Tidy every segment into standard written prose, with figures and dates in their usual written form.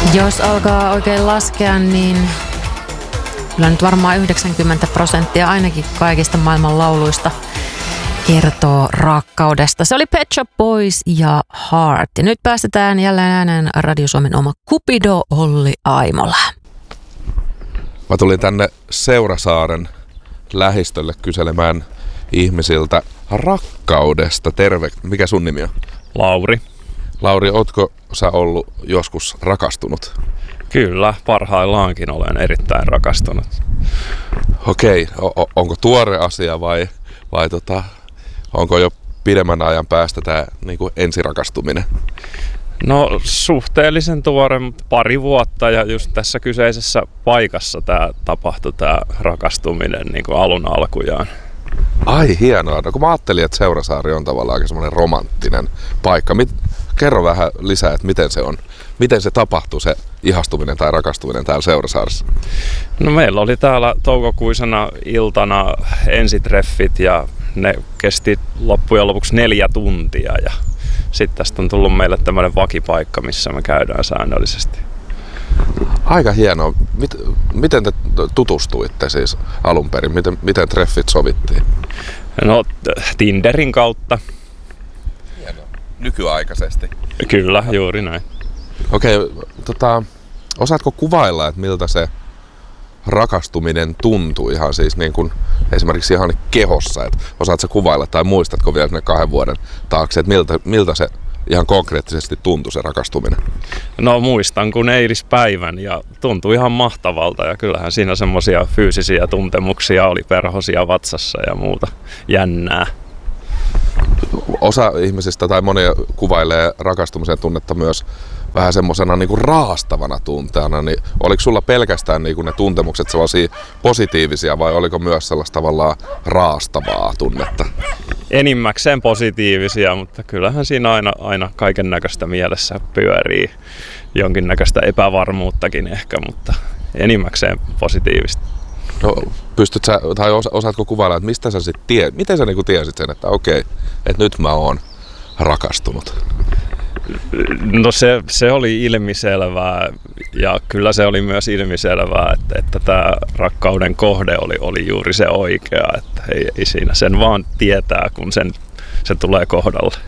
Jos alkaa oikein laskea, niin kyllä nyt varmaan 90% ainakin kaikista maailman lauluista kertoo rakkaudesta. Se oli Pet Shop Boys ja Heart. Ja nyt päästetään jälleen ääneen Radio Suomen oma Cupido Olli Aimola. Mä tulin tänne Seurasaaren lähistölle kyselemään ihmisiltä rakkaudesta. Terve. Mikä sun nimi on? Lauri. Lauri, ootko sä ollut joskus rakastunut? Kyllä, parhaillaankin olen erittäin rakastunut. Okei, onko tuore asia vai onko jo pidemmän ajan päästä tämä niinku ensirakastuminen? No suhteellisen tuore, pari vuotta ja just tässä kyseisessä paikassa tämä tapahtui tämä rakastuminen niin kuin alun alkujaan. Ai hienoa. No kun mä ajattelin, että Seurasaari on tavallaan aika semmoinen romanttinen paikka. Kerro vähän lisää, että miten se on. Miten se tapahtuu, se ihastuminen tai rakastuminen täällä Seurasaaressa? No meillä oli täällä toukokuisena iltana ensitreffit ja ne kesti loppujen lopuksi 4 tuntia. Ja sitten tästä on tullut meille tämmöinen vakipaikka, missä me käydään säännöllisesti. Aika hienoa. Miten te tutustuitte siis alun perin? Miten treffit sovittiin? No Tinderin kautta. Hienoa. Nykyaikaisesti. Kyllä, juuri näin. Okei, osaatko kuvailla, että miltä se rakastuminen tuntuu ihan siis niin kuin esimerkiksi ihan kehossa? Että osaatko kuvailla tai muistatko vielä ne 2 vuoden taakse, että miltä se ihan konkreettisesti tuntui se rakastuminen? No muistan kun eilispäivän ja tuntui ihan mahtavalta ja kyllähän siinä semmoisia fyysisiä tuntemuksia oli, perhosia vatsassa ja muuta jännää. Osa ihmisistä tai monia kuvailee rakastumisen tunnetta myös vähän semmoisena niin kuin raastavana tunteena, niin oliko sulla pelkästään niin kuin ne tuntemukset sellaisia positiivisia vai oliko myös sellaista tavallaan raastavaa tunnetta? Enimmäkseen positiivisia, mutta kyllähän siinä aina kaiken näköistä mielessä pyörii, jonkinnäköistä epävarmuuttakin ehkä, mutta enimmäkseen positiivista. No, pystyt sä, tai osaatko kuvailla, että mistä sä sitten miten sä niinku tiesit sen, että okei, että nyt mä oon rakastunut? No se oli ilmiselvää ja kyllä se oli myös ilmiselvää, että tämä rakkauden kohde oli juuri se oikea, että ei siinä sen vaan tietää, kun se tulee kohdalle.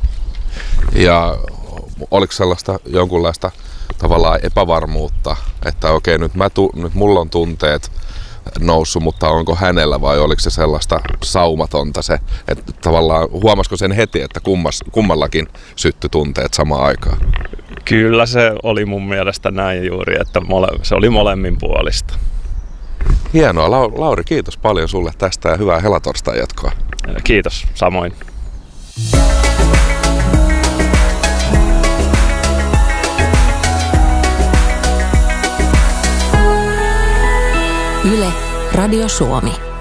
Ja oliko sellaista jonkunlaista tavallaan epävarmuutta, että okei, nyt mulla on tunteet noussut, mutta onko hänellä vai oliko se sellaista saumatonta se, että tavallaan huomasiko sen heti, että kummallakin syttyi tunteet samaan aikaan? Kyllä se oli mun mielestä näin juuri, että se oli molemminpuolista. Hienoa. Lauri, kiitos paljon sulle tästä ja hyvää helatorstain jatkoa. Kiitos, samoin. Yle, Radio Suomi.